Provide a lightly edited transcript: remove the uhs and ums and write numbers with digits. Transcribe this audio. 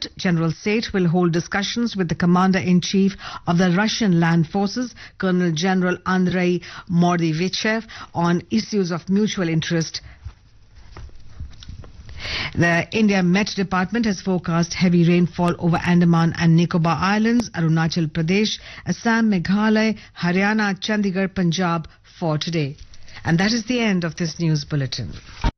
Lieutenant General Seth will hold discussions with the Commander-in-Chief of the Russian Land Forces, Colonel General Andrei Mordivichev, on issues of mutual interest. The India Met Department has forecast heavy rainfall over Andaman and Nicobar Islands, Arunachal Pradesh, Assam, Meghalaya, Haryana, Chandigarh, Punjab for today. And that is the end of this news bulletin.